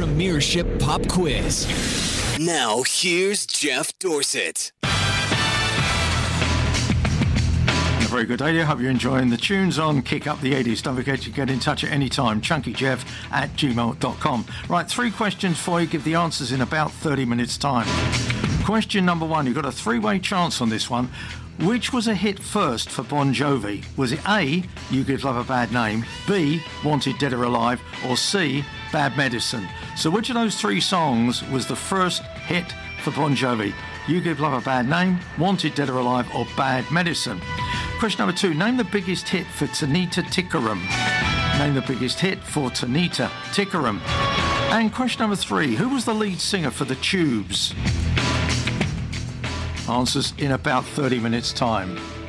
Premiership Pop Quiz. Now, here's Jeff Dorsett. Very good day. I hope you're enjoying the tunes on Kick Up the 80s. Don't forget to get in touch at any time. chunkyjeff@gmail.com. Right, 3 questions for you. Give the answers in about 30 minutes' time. Question number 1. You've got a 3-way chance on this one. Which was a hit first for Bon Jovi? Was it A, You Give Love a Bad Name, B, Wanted Dead or Alive, or C, Bad Medicine? So which of those 3 songs was the first hit for Bon Jovi? You Give Love a Bad Name, Wanted Dead or Alive, or Bad Medicine? Question number 2. Name the biggest hit for Tanita Tikaram. Name the biggest hit for Tanita Tikaram. And question number 3. Who was the lead singer for The Tubes? Answers in about 30 minutes' time.